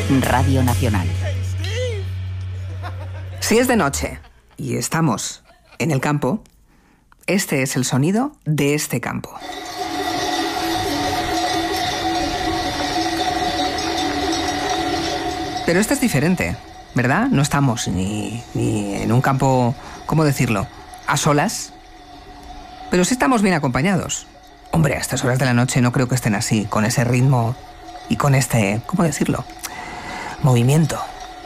Radio Nacional. Si es de noche y estamos en el campo, este es el sonido de este campo. Pero este es diferente, ¿verdad? No estamos ni en un campo, ¿cómo decirlo?, a solas, pero sí estamos bien acompañados. Hombre, a estas horas de la noche no creo que estén así, con ese ritmo y con este, ¿cómo decirlo?, movimiento.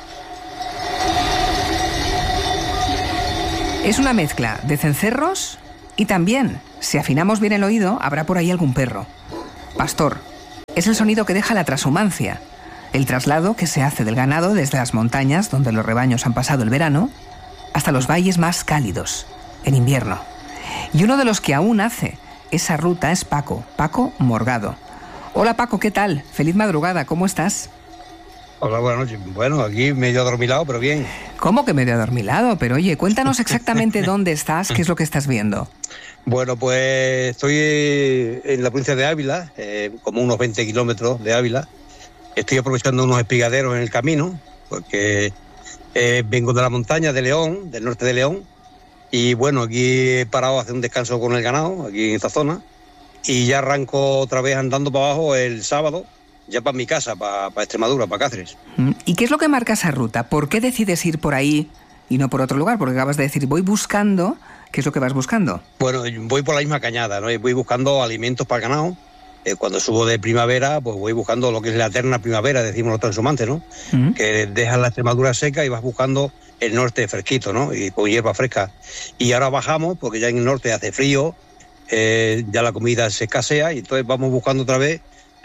Es una mezcla de cencerros y también, si afinamos bien el oído, habrá por ahí algún perro. Pastor, es el sonido que deja la trashumancia, el traslado que se hace del ganado desde las montañas, donde los rebaños han pasado el verano, hasta los valles más cálidos, en invierno. Y uno de los que aún hace esa ruta es Paco Morgado. Hola Paco, ¿qué tal? Feliz madrugada, ¿cómo estás? Hola, buenas noches. Bueno, aquí medio adormilado, pero bien. ¿Cómo que medio adormilado? Pero oye, cuéntanos exactamente dónde estás, qué es lo que estás viendo. Bueno, pues estoy en la provincia de Ávila, como unos 20 kilómetros de Ávila. Estoy aprovechando unos espigaderos en el camino, porque vengo de la montaña de León, del norte de León, y bueno, aquí he parado a hacer un descanso con el ganado, aquí en esta zona, y ya arranco otra vez andando para abajo el sábado, ya para mi casa, para Extremadura, para Cáceres. ¿Y qué es lo que marca esa ruta? ¿Por qué decides ir por ahí y no por otro lugar? Porque acabas de decir, voy buscando. ¿Qué es lo que vas buscando? Bueno, voy por la misma cañada, ¿no? Voy buscando alimentos para el ganado. Cuando subo de primavera, pues voy buscando lo que es la eterna primavera, decimos los transhumantes, ¿no? Que dejas la Extremadura seca y vas buscando el norte fresquito, ¿no? Y con hierba fresca. Y ahora bajamos, porque ya en el norte hace frío, ya la comida se escasea, y entonces vamos buscando otra vez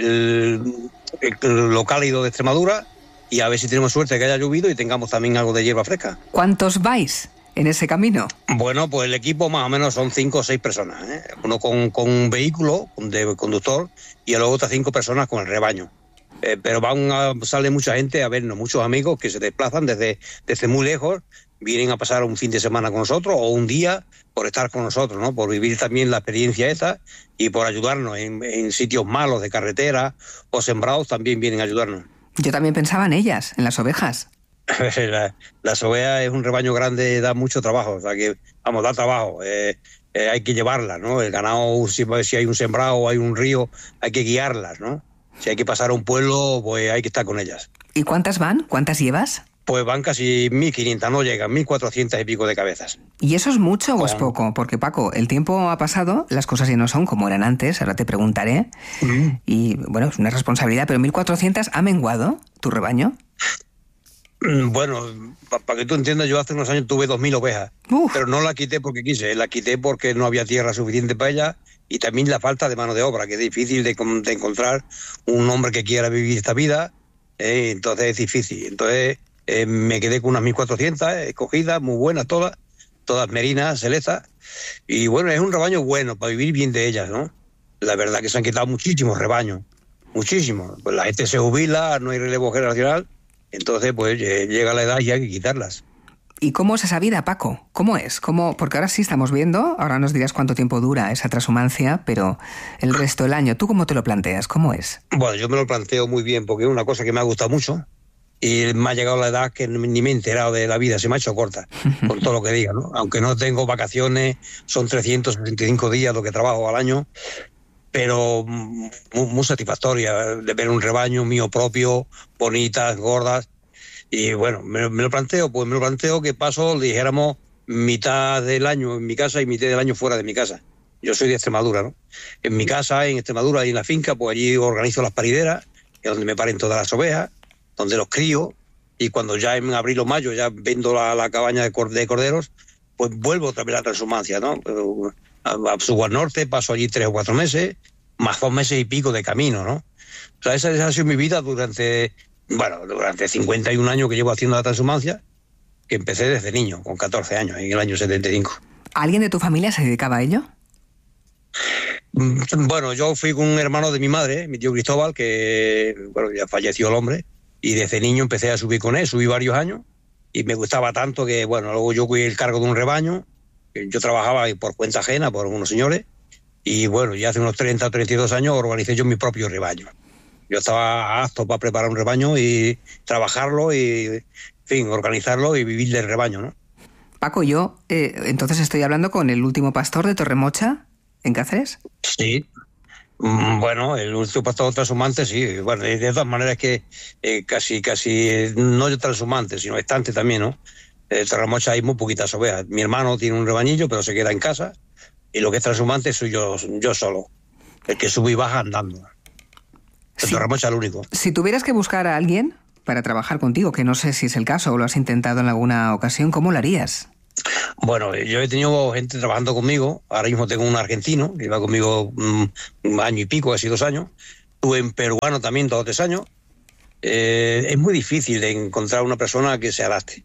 lo cálido de Extremadura, y a ver si tenemos suerte que haya llovido y tengamos también algo de hierba fresca. ¿Cuántos vais en ese camino? Bueno, pues el equipo más o menos son 5 o 6 personas, ¿eh? Uno con un vehículo de conductor y luego otras 5 personas con el rebaño. Pero sale mucha gente a vernos, muchos amigos que se desplazan desde muy lejos, vienen a pasar un fin de semana con nosotros o un día por estar con nosotros, ¿no? Por vivir también la experiencia esta y por ayudarnos en sitios malos de carretera o sembrados, también vienen a ayudarnos. Yo también pensaba en ellas, en las ovejas. Las ovejas es un rebaño grande, da mucho trabajo, o sea que, vamos, da trabajo, hay que llevarlas, ¿no? El ganado, si hay un sembrado o hay un río, hay que guiarlas, ¿no? Si hay que pasar a un pueblo, pues hay que estar con ellas. ¿Y cuántas van? ¿Cuántas llevas? Pues van casi 1.500, no llegan, 1.400 y pico de cabezas. ¿Y eso es mucho o es poco? Porque, Paco, el tiempo ha pasado, las cosas ya no son como eran antes, ahora te preguntaré. Y, bueno, es una responsabilidad, pero 1.400, ¿ha menguado tu rebaño? Bueno, para que tú entiendas, yo hace unos años tuve 2.000 ovejas, pero no la quité porque quise, la quité porque no había tierra suficiente para ella y también la falta de mano de obra, que es difícil de encontrar un hombre que quiera vivir esta vida, entonces es difícil. Entonces me quedé con unas 1.400 escogidas, muy buenas todas merinas, selezas, y bueno, es un rebaño bueno para vivir bien de ellas, ¿no? La verdad que se han quitado muchísimos rebaños, muchísimos. Pues la gente se jubila, no hay relevo generacional. Entonces, pues llega la edad y hay que quitarlas. ¿Y cómo es esa vida, Paco? ¿Cómo es? Porque ahora sí estamos viendo, ahora nos dirás cuánto tiempo dura esa transhumancia, pero el resto del año, ¿tú cómo te lo planteas? ¿Cómo es? Bueno, yo me lo planteo muy bien porque es una cosa que me ha gustado mucho y me ha llegado la edad que ni me he enterado de la vida, se me ha hecho corta, con todo lo que diga, ¿no? Aunque no tengo vacaciones, son 365 días lo que trabajo al año, pero muy satisfactoria de ver un rebaño mío propio, bonitas, gordas. Y bueno, me lo planteo que paso, dijéramos, mitad del año en mi casa y mitad del año fuera de mi casa. Yo soy de Extremadura, ¿no? En mi casa, en Extremadura y en la finca, pues allí organizo las parideras, que es donde me paren todas las ovejas, donde los crío, y cuando ya en abril o mayo ya vendo la cabaña de corderos, pues vuelvo otra vez a la transhumancia, ¿no? Subo al norte, paso allí 3 o 4 meses, más 2 meses y pico de camino, ¿no? O sea, esa ha sido mi vida durante 51 años que llevo haciendo la transhumancia, que empecé desde niño, con 14 años, en el año 75. ¿Alguien de tu familia se dedicaba a ello? Bueno, yo fui con un hermano de mi madre, mi tío Cristóbal, que, bueno, ya falleció el hombre, y desde niño empecé a subir con él, subí varios años, y me gustaba tanto que, bueno, luego yo cogí el cargo de un rebaño, yo trabajaba por cuenta ajena, por unos señores, y bueno, ya hace unos 30 o 32 años organicé yo mi propio rebaño. Yo estaba apto para preparar un rebaño y trabajarlo y, en fin, organizarlo y vivir del rebaño, ¿no? Paco, yo entonces estoy hablando con el último pastor de Torremocha, en Cáceres. Sí. Bueno, el último pastor transhumante, sí. Bueno, de todas maneras que casi, no transhumante, sino estante también, ¿no? Torremocha hay muy poquitas ovejas. Mi hermano tiene un rebañillo, pero se queda en casa. Y lo que es transhumante soy yo solo, el que sube y baja andando. El Torremocha es el único. Si tuvieras que buscar a alguien para trabajar contigo, que no sé si es el caso o lo has intentado en alguna ocasión, ¿cómo lo harías? Bueno, yo he tenido gente trabajando conmigo. Ahora mismo tengo un argentino que lleva conmigo un año y pico, casi 2 años. Tuve un peruano también 2 o 3 años. Es muy difícil de encontrar una persona que se adapte.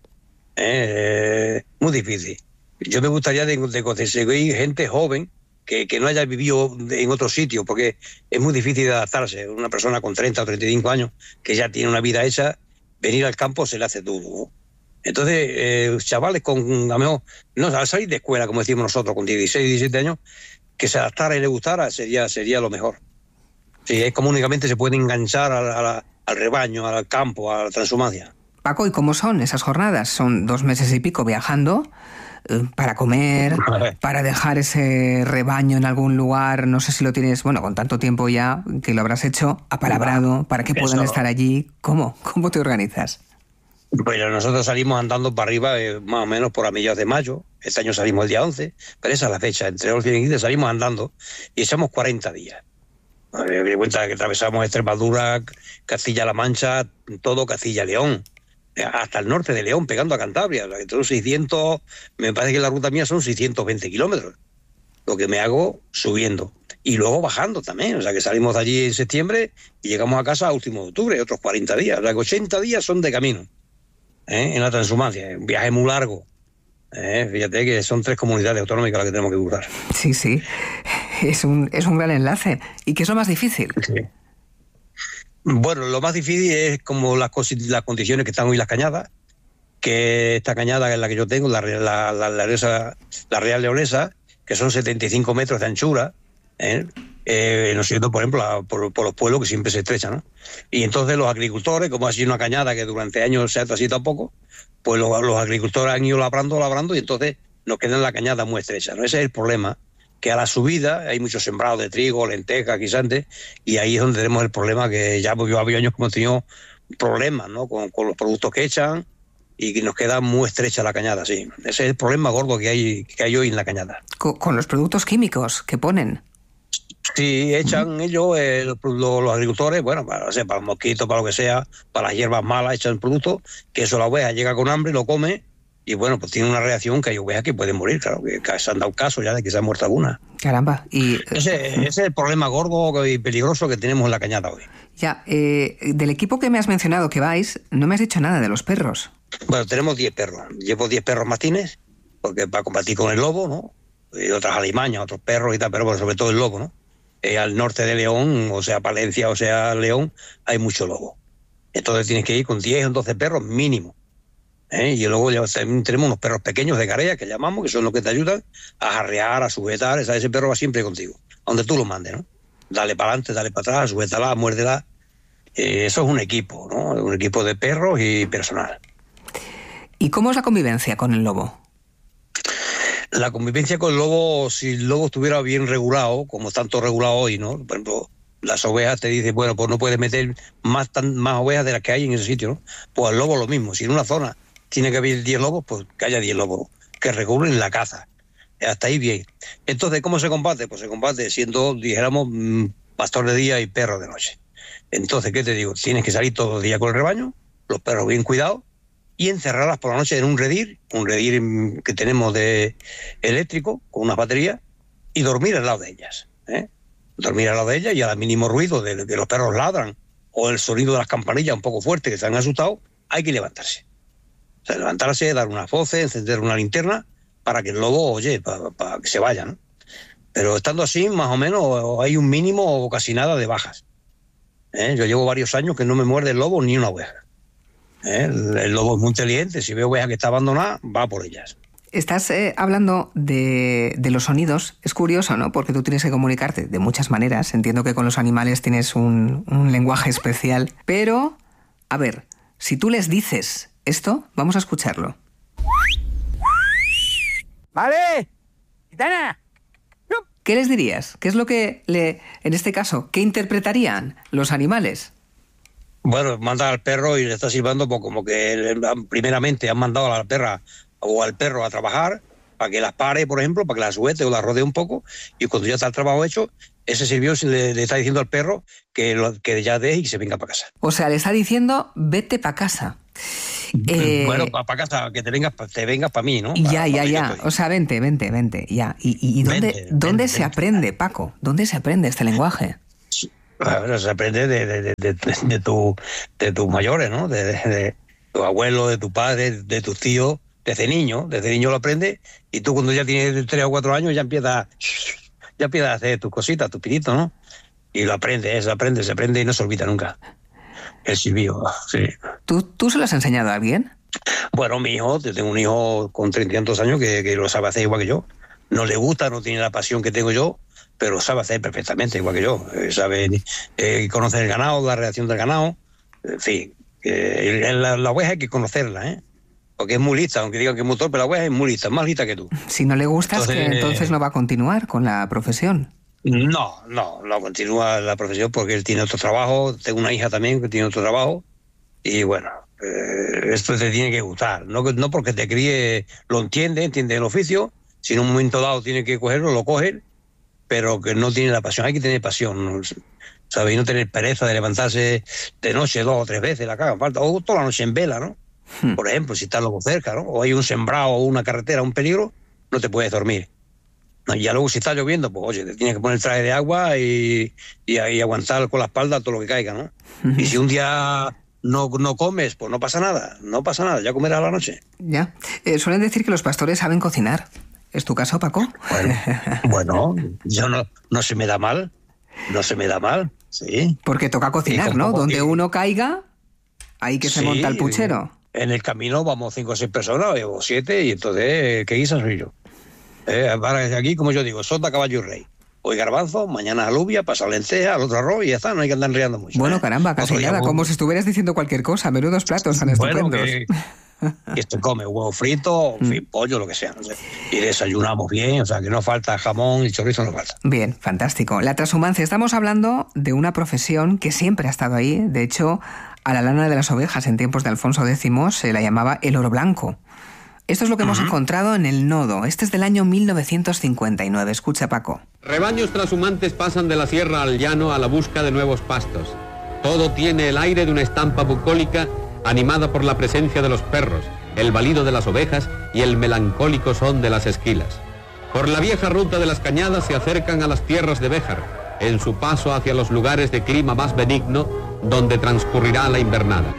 Muy difícil. Yo me gustaría de conseguir gente joven que no haya vivido en otro sitio, porque es muy difícil de adaptarse. Una persona con 30 o 35 años que ya tiene una vida hecha, venir al campo se le hace duro, ¿no? Entonces, chavales a lo mejor, no, al salir de escuela, como decimos nosotros, con 16, 17 años, que se adaptara y le gustara, sería lo mejor. Sí, es como únicamente se puede enganchar al rebaño, al campo, a la transhumancia. Paco, ¿y cómo son esas jornadas? Son 2 meses y pico viajando para comer, para dejar ese rebaño en algún lugar, no sé si lo tienes, bueno, con tanto tiempo ya que lo habrás hecho, apalabrado, para que puedan estar allí. ¿Cómo te organizas? Bueno, nosotros salimos andando para arriba más o menos por a mediados de mayo. Este año salimos el día 11, pero esa es la fecha. Entre 11 y 15 salimos andando y echamos 40 días. Me doy cuenta que atravesamos Extremadura, Castilla-La Mancha, todo Castilla-León, hasta el norte de León, pegando a Cantabria. O sea, que son 600, me parece que la ruta mía son 620 kilómetros. Lo que me hago subiendo. Y luego bajando también. O sea, que salimos de allí en septiembre y llegamos a casa a último de octubre, otros 40 días. O sea, que 80 días son de camino. En la transhumancia, un viaje muy largo. Fíjate que son 3 comunidades autonómicas las que tenemos que cruzar. Sí, es un gran enlace. ¿Y qué es lo más difícil? Sí. Bueno, lo más difícil es como las condiciones que están hoy las cañadas, que esta cañada es la que yo tengo, la Real Leonesa, que son 75 metros de anchura, no sé, por ejemplo, por los pueblos que siempre se estrechan, ¿no? Y entonces los agricultores, como ha sido una cañada que durante años se ha trasito a poco, pues los agricultores han ido labrando y entonces nos queda la cañada muy estrecha, ¿no? Ese es el problema, que a la subida hay muchos sembrados de trigo, lentejas, guisantes, y ahí es donde tenemos el problema, que ya yo había años que hemos tenido problemas, ¿no? Con los productos que echan y que nos queda muy estrecha la cañada, sí. Ese es el problema gordo que hay hoy en la cañada. Con los productos químicos que ponen. Sí, echan ellos, los agricultores, bueno, para los mosquitos, para lo que sea, para las hierbas malas, echan productos, que eso la oveja llega con hambre, lo come, y bueno, pues tiene una reacción que hay ovejas que pueden morir, claro, que se han dado casos ya de que se han muerto algunas. Caramba. Ese es el problema gordo y peligroso que tenemos en la cañada hoy. Ya, del equipo que me has mencionado que vais, no me has dicho nada de los perros. Bueno, tenemos 10 perros. Llevo 10 perros mastines, porque para combatir con el lobo, ¿no? Y otras alimañas, otros perros y tal, pero bueno, sobre todo el lobo, ¿no? Al norte de León, o sea, Palencia, o sea, León, hay mucho lobo. Entonces tienes que ir con 10 o 12 perros mínimo. Y luego ya tenemos unos perros pequeños de carrera, que llamamos, que son los que te ayudan a jarrear, a sujetar. Ese perro va siempre contigo, a donde tú lo mandes, ¿no? Dale para adelante, dale para atrás, sujétala, muérdela. Eso es un equipo, ¿no? Un equipo de perros y personal. ¿Y cómo es la convivencia con el lobo? La convivencia con el lobo, si el lobo estuviera bien regulado, como está todo regulado hoy, ¿no? Por ejemplo, las ovejas te dicen, bueno, pues no puedes meter más ovejas de las que hay en ese sitio, ¿no? Pues el lobo lo mismo. Si en una zona tiene que haber 10 lobos, pues que haya 10 lobos, que regulen la caza. Hasta ahí bien. Entonces, ¿cómo se combate? Pues se combate siendo, dijéramos, pastor de día y perro de noche. Entonces, ¿qué te digo? Tienes que salir todos los días con el rebaño, los perros bien cuidados, y encerrarlas por la noche en un redir que tenemos de eléctrico, con unas baterías, y dormir al lado de ellas. Dormir al lado de ellas, y al mínimo ruido de que los perros ladran, o el sonido de las campanillas un poco fuerte que se han asustado, hay que levantarse. O sea, levantarse, dar unas voces, encender una linterna, para que el lobo, oye, para que se vaya, ¿no? Pero estando así, más o menos, hay un mínimo o casi nada de bajas. Yo llevo varios años que no me muerde el lobo ni una oveja. El lobo es muy inteligente, si ve oveja que está abandonada, va por ellas. Estás hablando de los sonidos. Es curioso, ¿no? Porque tú tienes que comunicarte de muchas maneras. Entiendo que con los animales tienes un lenguaje especial. Pero, a ver, si tú les dices esto, vamos a escucharlo. ¡Vale! ¡Gitana! ¿Qué les dirías? ¿Qué es lo que, en este caso, qué interpretarían los animales? Bueno, manda al perro y le está silbando pues, como que primeramente han mandado a la perra o al perro a trabajar para que las pare, por ejemplo, para que las suelte o las rodee un poco, y cuando ya está el trabajo hecho, ese sirvió le está diciendo al perro que ya deje y se venga para casa. O sea, le está diciendo, vete para casa. Bueno, para casa, que te vengas para mí, ¿no? Ya. O sea, vente, ya. ¿Y dónde se aprende, Paco? ¿Dónde se aprende este lenguaje? Bueno, se aprende de tus mayores, ¿no? De tu abuelo, de tu padre, de tus tíos. Desde niño lo aprende, y tú cuando ya tienes 3 o 4 años ya empiezas a hacer tus cositas, tus pinitos, ¿no? Y lo aprendes, se aprende y no se olvida nunca. El silbido, sí. ¿Tú se lo has enseñado a alguien? Bueno, mi hijo, tengo un hijo con 30 y tantos años que lo sabe hacer igual que yo. No le gusta, no tiene la pasión que tengo yo, pero lo sabe hacer perfectamente igual que yo. Sabe conocer el ganado, la reacción del ganado, en fin. La oveja hay que conocerla, ¿eh? Porque es muy lista, aunque digan que es muy torpe, la oveja es muy lista, más lista que tú. Si no le gustas, entonces no va a continuar con la profesión. No continúa la profesión porque él tiene otro trabajo. Tengo una hija también que tiene otro trabajo, y bueno, esto te tiene que gustar, no porque te críe, lo entiende el oficio. Si en un momento dado tiene que cogerlo, lo coge, pero que no tiene la pasión. Hay que tener pasión, ¿no? ¿Sabes? Y no tener pereza de levantarse de noche 2 o 3 veces la caga falta, o toda la noche en vela, ¿no? Por ejemplo, si estás luego cerca, ¿no? O hay un sembrado o una carretera, un peligro, no te puedes dormir. No, y ya luego si está lloviendo, pues oye, te tienes que poner el traje de agua y aguantar con la espalda todo lo que caiga, ¿no? Y si un día no comes, pues no pasa nada, ya comerás a la noche. Ya. Suelen decir que los pastores saben cocinar. ¿Es tu caso, Paco? Bueno, yo no se me da mal, sí. Porque toca cocinar, ¿no? Donde uno caiga, ahí que se monta el puchero. En el camino vamos 5 o 6 personas, o 7, y entonces, ¿qué guisa soy yo? Aquí, como yo digo, sota, caballo y rey. Hoy garbanzo, mañana alubia, pasado lenteja, al otro arroz, y ya está, no hay que andar enredando mucho. Bueno, caramba, casi nada, como si estuvieras diciendo cualquier cosa. Menudos platos tan estupendos. Que se come huevo frito, en fin, pollo, lo que sea, no sé. Y desayunamos bien, o sea, que no falta jamón y chorizo, no falta. Bien, fantástico. La transhumancia, estamos hablando de una profesión que siempre ha estado ahí. De hecho, a la lana de las ovejas en tiempos de Alfonso X se la llamaba el oro blanco. Esto es lo que hemos encontrado en el Nodo. Este es del año 1959. Escucha, Paco. Rebaños transhumantes pasan de la sierra al llano a la busca de nuevos pastos. Todo tiene el aire de una estampa bucólica animada por la presencia de los perros, el balido de las ovejas y el melancólico son de las esquilas. Por la vieja ruta de las cañadas se acercan a las tierras de Béjar, en su paso hacia los lugares de clima más benigno, donde transcurrirá la invernada.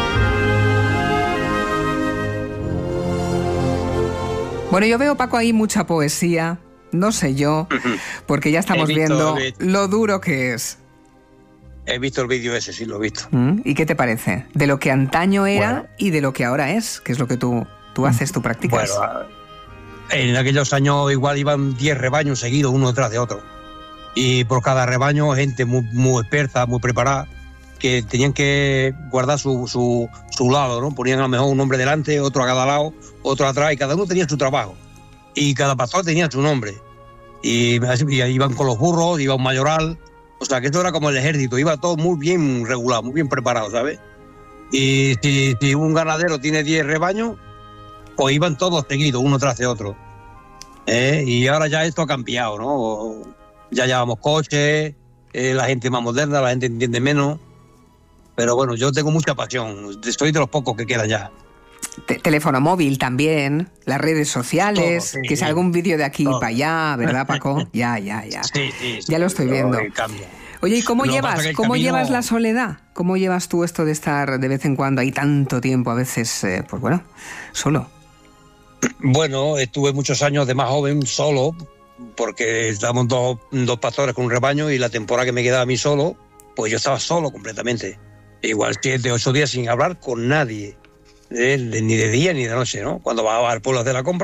Bueno, yo veo, Paco, ahí mucha poesía, no sé yo, porque ya estamos viendo lo duro que es. He visto el vídeo ese, sí, lo he visto. ¿Y qué te parece? De lo que antaño era y de lo que ahora es, que es lo que tú haces, tú practicas. Bueno, en aquellos años igual iban 10 rebaños seguidos, uno detrás de otro. Y por cada rebaño, gente muy experta, muy preparada, que tenían que guardar su lado, ¿no? Ponían a lo mejor un hombre delante, otro a cada lado, otro atrás, y cada uno tenía su trabajo. Y cada pastor tenía su nombre. Y iban con los burros, iba un mayoral. O sea, que esto era como el ejército, iba todo muy bien regulado, muy bien preparado, ¿sabes? Y si un ganadero tiene 10 rebaños, pues iban todos seguidos, uno tras de otro. Y ahora ya esto ha cambiado, ¿no? Ya llevamos coches, la gente más moderna, la gente entiende menos. Pero bueno, yo tengo mucha pasión, estoy de los pocos que quedan ya. Teléfono móvil también, las redes sociales, todo, sí, que es algún vídeo de aquí para allá, ¿verdad, Paco? Ya. Sí, ya lo estoy viendo. Oye, ¿y cómo llevas la soledad? ¿Cómo llevas tú esto de estar de vez en cuando ahí tanto tiempo, a veces, pues bueno, solo? Bueno, estuve muchos años de más joven solo, porque estábamos dos pastores con un rebaño, y la temporada que me quedaba a mí solo, pues yo estaba solo completamente. Igual 7, 8 días sin hablar con nadie. Ni de día ni de noche, ¿no? Cuando bajaba al pueblo a hacer la compra,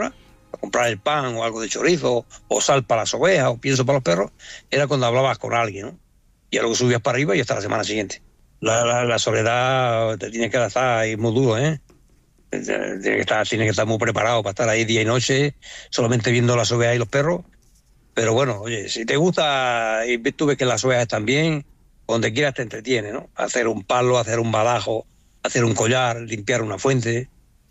a comprar el pan o algo de chorizo, o sal para las ovejas, o pienso para los perros, era cuando hablabas con alguien, ¿no? Y luego subías para arriba y hasta la semana siguiente. La soledad te tiene que adaptar ahí muy duro, ¿eh? Tienes que estar muy preparado para estar ahí día y noche, solamente viendo las ovejas y los perros. Pero bueno, oye, si te gusta y tú ves que las ovejas están bien, donde quieras te entretiene, ¿no? Hacer un palo, hacer un badajo, hacer un collar, limpiar una fuente,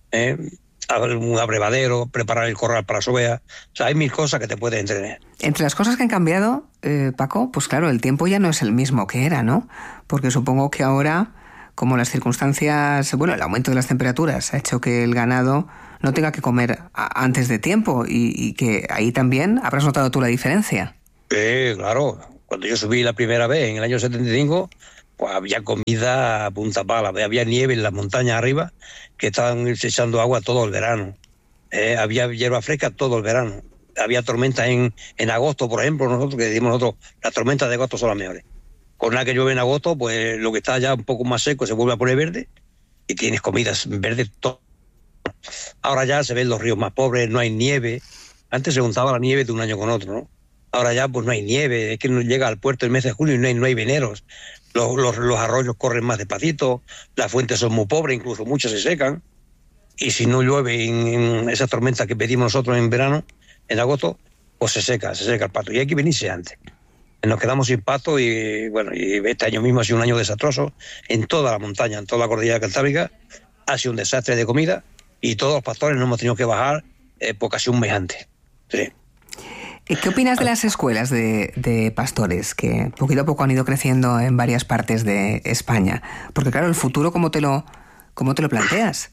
abrir un abrevadero, preparar el corral para las ovejas. O sea, hay mil cosas que te pueden entretener. Entre las cosas que han cambiado, Paco, pues claro, el tiempo ya no es el mismo que era, ¿no? Porque supongo que ahora, como las circunstancias, bueno, el aumento de las temperaturas ha hecho que el ganado no tenga que comer antes de tiempo y que ahí también habrás notado tú la diferencia. Claro. Cuando yo subí la primera vez, en el año 75, pues había comida a punta pala, había nieve en las montañas arriba, que estaban echando agua todo el verano. Había hierba fresca todo el verano. Había tormentas en agosto, por ejemplo, nosotros que decimos nosotros, las tormentas de agosto son las mejores. Con nada que llueve en agosto, pues lo que está ya un poco más seco se vuelve a poner verde y tienes comidas verdes todo. Ahora ya se ven los ríos más pobres, no hay nieve. Antes se juntaba la nieve de un año con otro, ¿no? Ahora ya pues no hay nieve, es que no llega al puerto el mes de julio y no hay veneros. Los arroyos corren más despacito, las fuentes son muy pobres, incluso muchas se secan. Y si no llueve en esas tormentas que pedimos nosotros en verano, en agosto, pues se seca el pasto. Y hay que venirse antes. Nos quedamos sin pasto y bueno, y este año mismo ha sido un año desastroso en toda la montaña, en toda la cordillera cantábrica. Ha sido un desastre de comida y todos los pastores nos hemos tenido que bajar por casi un mes antes. Sí. ¿Qué opinas de las escuelas de pastores que poquito a poco han ido creciendo en varias partes de España? Porque claro, el futuro, ¿cómo te lo planteas?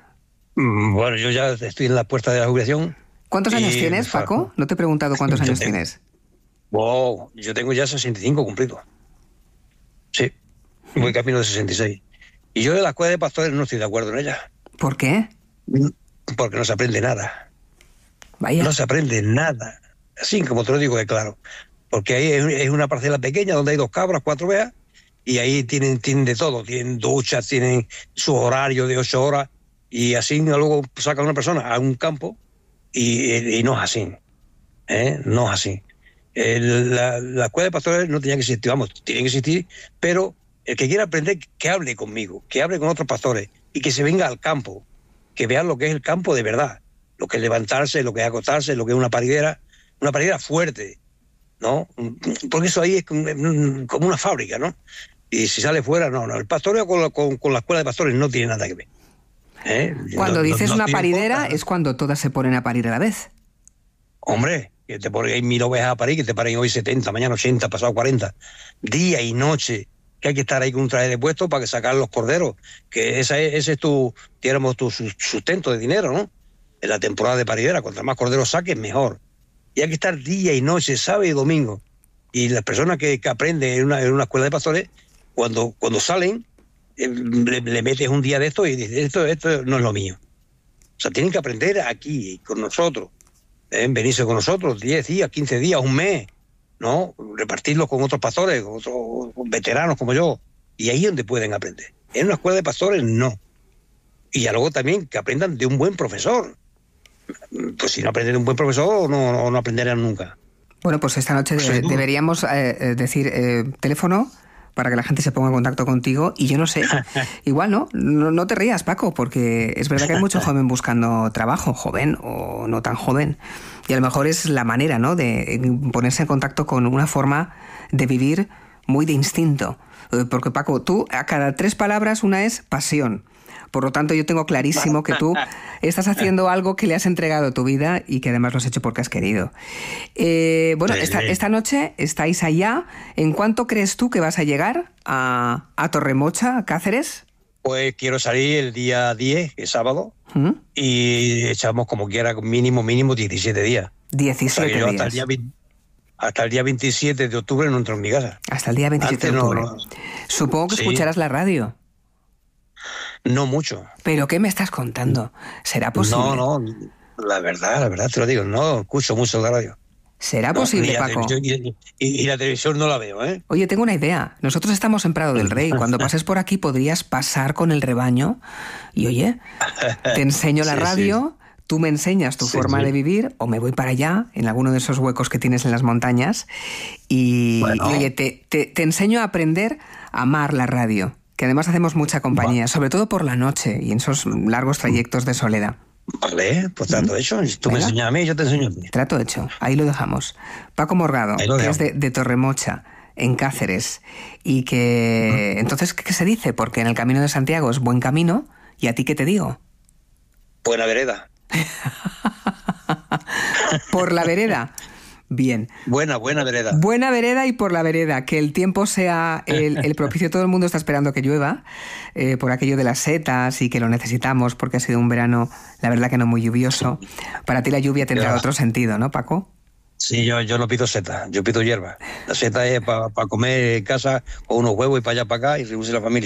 Bueno, yo ya estoy en la puerta de la jubilación. ¿Cuántos años tienes, Paco? No te he preguntado cuántos años tienes. Wow, yo tengo ya 65 cumplidos. Sí, voy camino de 66. Y yo de la escuela de pastores no estoy de acuerdo en ella. ¿Por qué? Porque no se aprende nada. Vaya. No se aprende nada. Así como te lo digo, claro. Porque ahí es una parcela pequeña donde hay 2 cabras, 4 ovejas, y ahí tienen de todo. Tienen duchas, tienen su horario de 8 horas, y así luego sacan a una persona a un campo, y no es así. No es así. La escuela de pastores no tenía que existir, tiene que existir, pero el que quiera aprender, que hable conmigo, que hable con otros pastores, y que se venga al campo, que vean lo que es el campo de verdad, lo que es levantarse, lo que es acostarse, lo que es una paridera fuerte, ¿no? Porque eso ahí es como una fábrica, ¿no? Y si sale fuera, no. El pastoreo con la escuela de pastores no tiene nada que ver. Cuando dices una paridera, es cuando todas se ponen a parir a la vez. Hombre, que te ponen ahí 1000 ovejas a parir, que te paren hoy 70, mañana 80, pasado 40, día y noche, que hay que estar ahí con un traje de puesto para que sacar los corderos, que ese es tu sustento de dinero, ¿no? En la temporada de paridera, cuanto más corderos saques, mejor. Y hay que estar día y noche, sábado y domingo. Y las personas que aprenden en una escuela de pastores, cuando salen, le metes un día de esto y dices, esto no es lo mío. O sea, tienen que aprender aquí, con nosotros. Venirse con nosotros 10 días, 15 días, un mes, ¿no? Repartirlos con otros pastores, con otros veteranos como yo. Y ahí es donde pueden aprender. En una escuela de pastores, no. Y luego también que aprendan de un buen profesor. Pues si no aprenden de un buen profesor, no aprenderán nunca. Bueno, pues esta noche deberíamos decir teléfono para que la gente se ponga en contacto contigo. Y yo no sé, igual no te rías, Paco, porque es verdad que hay mucho joven buscando trabajo, joven o no tan joven. Y a lo mejor es la manera, ¿no?, de ponerse en contacto con una forma de vivir muy de instinto. Porque, Paco, tú a cada 3 palabras una es pasión. Por lo tanto, yo tengo clarísimo que tú estás haciendo algo que le has entregado a tu vida y que además lo has hecho porque has querido. Bueno, esta noche estáis allá. ¿En cuánto crees tú que vas a llegar a Torremocha, a Cáceres? Pues quiero salir el día 10, que es sábado, y echamos como quiera mínimo 17 días. 17 días. Hasta el día 27 de octubre no entro en mi casa. Hasta el día 27 de octubre. Supongo que escucharás la radio. No mucho. ¿Pero qué me estás contando? ¿Será posible? No, la verdad te lo digo, no escucho mucho la radio. ¿Será posible, Paco? Y la televisión no la veo, ¿eh? Oye, tengo una idea. Nosotros estamos en Prado del Rey. Cuando pases por aquí podrías pasar con el rebaño y, oye, te enseño la radio, tú me enseñas tu forma de vivir, o me voy para allá, en alguno de esos huecos que tienes en las montañas, y oye, te enseño a aprender a amar la radio, que además hacemos mucha compañía, sobre todo por la noche y en esos largos trayectos de soledad. Vale, pues trato hecho. Si tú me enseñas a mí, yo te enseño a ti. Trato hecho, ahí lo dejamos. Paco Morgado, que es de Torremocha, en Cáceres, y que... Entonces, ¿qué se dice? Porque en el Camino de Santiago es buen camino, ¿y a ti qué te digo? Buena vereda. Por la vereda. Bien. Buena vereda. Buena vereda y por la vereda. Que el tiempo sea el propicio. Todo el mundo está esperando que llueva por aquello de las setas y que lo necesitamos porque ha sido un verano, la verdad que no muy lluvioso. Para ti la lluvia tendrá otro sentido, ¿no, Paco? Sí, yo no pido seta, yo pido hierba. La seta es para comer en casa con unos huevos y para allá para acá y reunirse la familia.